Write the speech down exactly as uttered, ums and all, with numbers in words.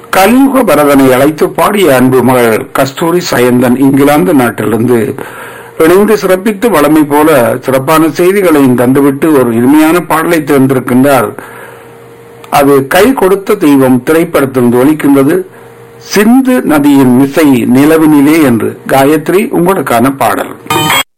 கலியுக பரதனை அழைத்து பாடிய அன்பு மகள் கஸ்தூரி சயந்தன் இங்கிலாந்து நாட்டிலிருந்து இணைந்து சிறப்பித்து வளமை போல சிறப்பான செய்திகளையும் தந்துவிட்டு ஒரு இனிமையான பாடலை தேர்ந்திருக்கின்றார். அது கை கொடுத்த தெய்வம் திரைப்படத்தில் ஒலிக்கின்றது. சிந்து நதியின் மிசை நிலவினிலே என்று. காயத்ரி, உங்களுக்கான பாடல்.